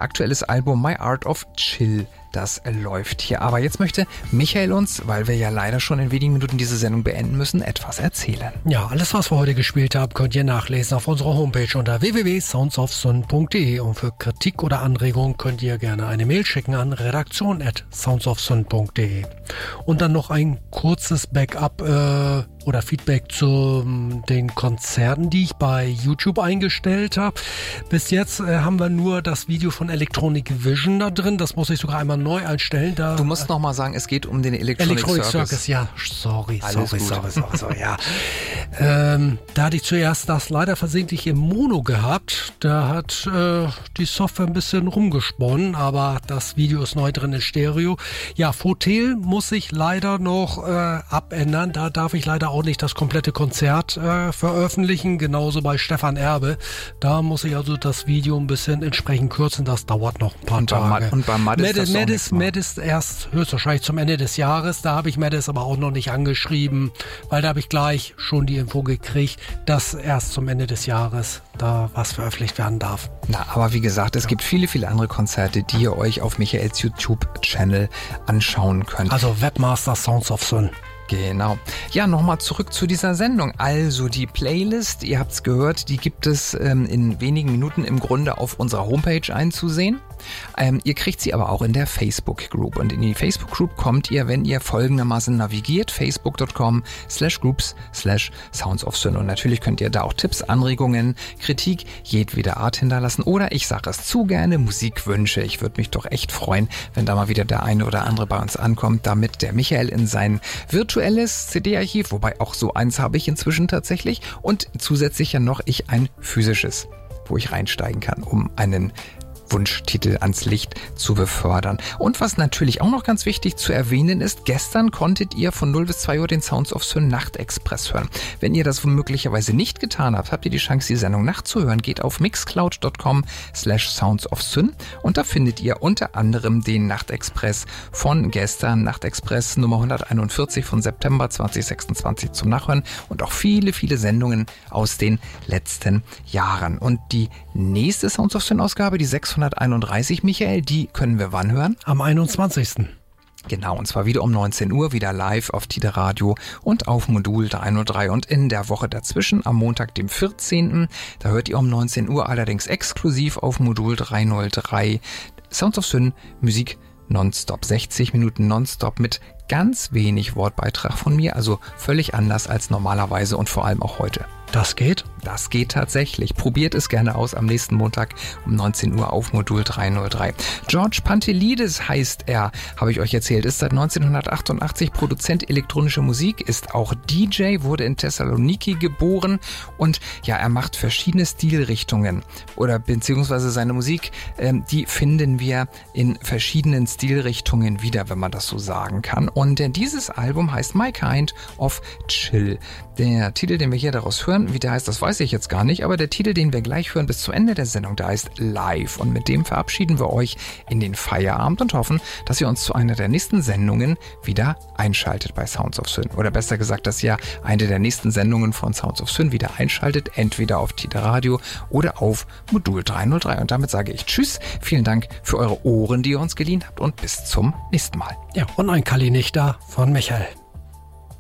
aktuelles Album My Art of Chill. Das läuft hier. Aber jetzt möchte Michael uns, weil wir ja leider schon in wenigen Minuten diese Sendung beenden müssen, etwas erzählen. Ja, alles, was wir heute gespielt haben, könnt ihr nachlesen auf unserer Homepage unter www.soundsofsun.de. Und für Kritik oder Anregungen könnt ihr gerne eine Mail schicken an redaktion@soundsofsun.de. Und dann noch ein kurzes Backup oder Feedback zu den Konzerten, die ich bei YouTube eingestellt habe. Bis jetzt haben wir nur das Video von Electronic Vision da drin. Das muss ich sogar einmal neu einstellen. Du musst noch mal sagen, es geht um den Electronic Circus. Ja, sorry, ja. Da hatte ich zuerst das leider versehentlich im Mono gehabt. Da hat die Software ein bisschen rumgesponnen, aber das Video ist neu drin in Stereo. Ja, Fotel muss ich leider noch abändern. Da darf ich leider auch nicht das komplette Konzert veröffentlichen. Genauso bei Stefan Erbe. Da muss ich also das Video ein bisschen entsprechend kürzen. Das dauert noch ein paar Tage. Und bei Maddis erst höchstwahrscheinlich zum Ende des Jahres. Da habe ich Maddis aber auch noch nicht angeschrieben, weil da habe ich gleich schon die Info gekriegt, dass erst zum Ende des Jahres da was veröffentlicht werden darf. Na, aber wie gesagt, es gibt viele, viele andere Konzerte, die ihr euch auf Michaels YouTube-Channel anschauen könnt. Also Webmaster Sounds of Sun. Genau. Ja, nochmal zurück zu dieser Sendung. Also die Playlist, ihr habt's gehört, die gibt es in wenigen Minuten im Grunde auf unserer Homepage einzusehen. Ihr kriegt sie aber auch in der Facebook-Group. Und in die Facebook-Group kommt ihr, wenn ihr folgendermaßen navigiert, facebook.com/groups/soundsofsun. Und natürlich könnt ihr da auch Tipps, Anregungen, Kritik jedweder Art hinterlassen. Oder ich sage es zu gerne, Musikwünsche. Ich würde mich doch echt freuen, wenn da mal wieder der eine oder andere bei uns ankommt, damit der Michael in sein virtuelles CD-Archiv, wobei auch so eins habe ich inzwischen tatsächlich, und zusätzlich ja noch ich ein physisches, wo ich reinsteigen kann, um einen Wunschtitel ans Licht zu befördern. Und was natürlich auch noch ganz wichtig zu erwähnen ist, gestern konntet ihr von 0 bis 2 Uhr den Sounds of Sun Nachtexpress hören. Wenn ihr das möglicherweise nicht getan habt, habt ihr die Chance, die Sendung nachzuhören. Geht auf mixcloud.com/soundsofsun und da findet ihr unter anderem den Nachtexpress von gestern, Nachtexpress Nummer 141 von September 2026 zum Nachhören und auch viele, viele Sendungen aus den letzten Jahren. Und die nächste Sounds of Sun Ausgabe, die 631, Michael, die können wir wann hören? Am 21. Genau, und zwar wieder um 19 Uhr, wieder live auf Tide Radio und auf Modul 303. Und in der Woche dazwischen, am Montag, dem 14., da hört ihr um 19 Uhr allerdings exklusiv auf Modul 303 Sounds of Sun Musik nonstop. 60 Minuten nonstop mit ganz wenig Wortbeitrag von mir, also völlig anders als normalerweise und vor allem auch heute. Das geht? Das geht tatsächlich. Probiert es gerne aus am nächsten Montag um 19 Uhr auf Modul 303. George Pantelides heißt er, habe ich euch erzählt, ist seit 1988 Produzent elektronischer Musik, ist auch DJ, wurde in Thessaloniki geboren und ja, er macht verschiedene Stilrichtungen oder beziehungsweise seine Musik, die finden wir in verschiedenen Stilrichtungen wieder, wenn man das so sagen kann. Und dieses Album heißt My Kind of Chill. Der Titel, den wir hier daraus hören, wie der heißt, das weiß ich jetzt gar nicht, aber der Titel, den wir gleich hören bis zum Ende der Sendung, der heißt Live. Und mit dem verabschieden wir euch in den Feierabend und hoffen, dass ihr uns zu einer der nächsten Sendungen wieder einschaltet bei Sounds of Sun. Oder besser gesagt, dass ihr eine der nächsten Sendungen von Sounds of Sun wieder einschaltet, entweder auf Tide Radio oder auf Modul 303. Und damit sage ich Tschüss, vielen Dank für eure Ohren, die ihr uns geliehen habt und bis zum nächsten Mal. Ja, und ein Kalinichter von Michael.